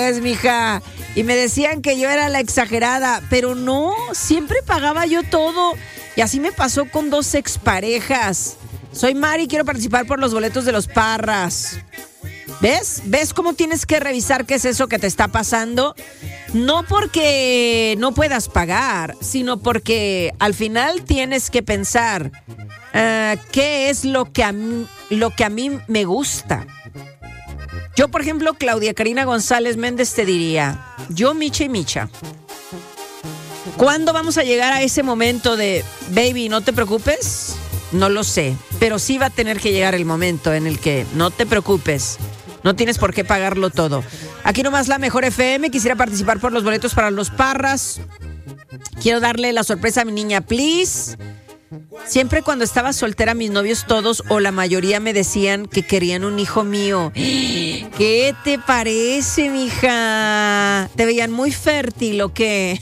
pues, mija. Y me decían que yo era la exagerada, pero no, siempre pagaba yo todo. Y así me pasó con 2 exparejas. Soy Mari, quiero participar por los boletos de los Parras. ¿Ves? ¿Ves cómo tienes que revisar qué es eso que te está pasando? No porque no puedas pagar, sino porque al final tienes que pensar qué es lo que a mí me gusta. Yo, por ejemplo, Claudia Karina González Méndez te diría, yo Micha y Micha, ¿cuándo vamos a llegar a ese momento de, baby, no te preocupes? No lo sé, pero sí va a tener que llegar el momento en el que no te preocupes. No tienes por qué pagarlo todo. Aquí nomás la Mejor FM. Quisiera participar por los boletos para los Parras. Quiero darle la sorpresa a mi niña, please. Siempre cuando estaba soltera, mis novios todos o la mayoría me decían que querían un hijo mío. ¿Qué te parece, mija? ¿Te veían muy fértil o qué?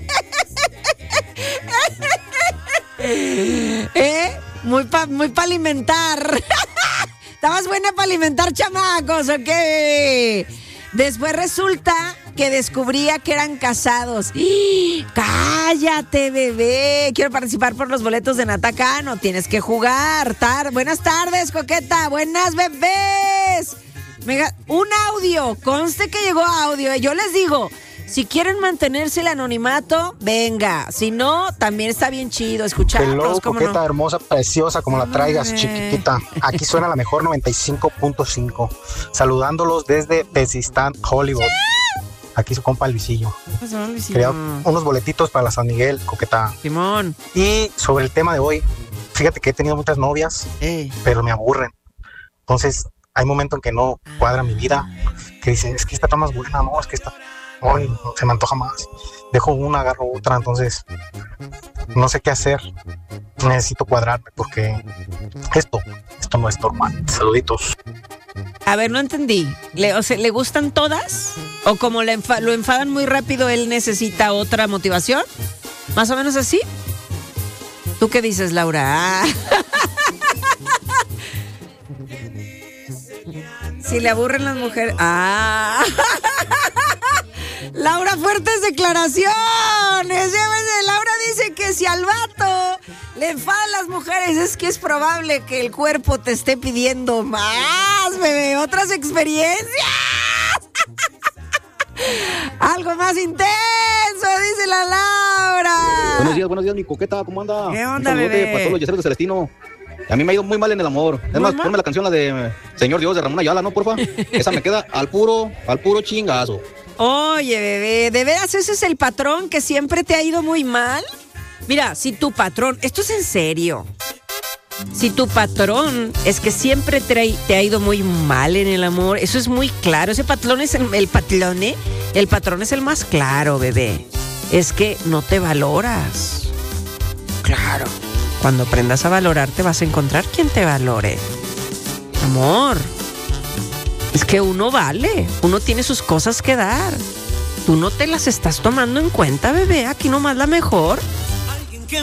Muy pa' alimentar. Estabas buena para alimentar chamacos, ¿o qué? Después resulta que descubría que eran casados. ¡Cállate, bebé! Quiero participar por los boletos de Natacano. Tienes que jugar. Buenas tardes, coqueta. Buenas, bebés. Un audio. Conste que llegó audio. Yo les digo, si quieren mantenerse el anonimato, venga. Si no, también está bien chido escucharlos. Hello, coqueta, no, hermosa, preciosa, como la traigas, chiquitita. Aquí suena la Mejor 95.5. Saludándolos desde Bezistán, Hollywood. Aquí su compa Luisillo. Quería unos boletitos para la San Miguel, coqueta. Simón. Y sobre el tema de hoy, fíjate que he tenido muchas novias, pero me aburren. Entonces, hay momentos en que no cuadra mi vida, que dicen, es que esta está más buena, no, es que esta... Hoy se me antoja más. Dejo una, agarro otra, entonces no sé qué hacer. Necesito cuadrarme porque esto no es normal. Saluditos. A ver, no entendí. ¿Le gustan todas? ¿O como lo enfadan muy rápido, él necesita otra motivación? ¿Más o menos así? ¿Tú qué dices, Laura? Si le aburren las mujeres... Laura, fuertes declaraciones. Laura dice que si al vato le enfadan las mujeres, es que es probable que el cuerpo te esté pidiendo más, bebé, otras experiencias. Algo más intenso, dice la Laura. Buenos días, mi coqueta, ¿cómo anda? ¿Qué onda, bebé? Para todos los yeseros de Celestino. A mí me ha ido muy mal en el amor. Es más, ponme la canción, la de Señor Dios de Ramón Ayala, ¿no, porfa? Esa me queda al puro chingazo. Oye, bebé, ¿de veras ese es el patrón que siempre te ha ido muy mal? Mira, si tu patrón, esto es en serio, si tu patrón es que siempre te ha ido muy mal en el amor, eso es muy claro, ese patrón es el patrón es el más claro, bebé, es que no te valoras. Claro, cuando aprendas a valorarte vas a encontrar quien te valore. Amor, es que uno vale, uno tiene sus cosas que dar. Tú no te las estás tomando en cuenta, bebé. Aquí nomás la Mejor.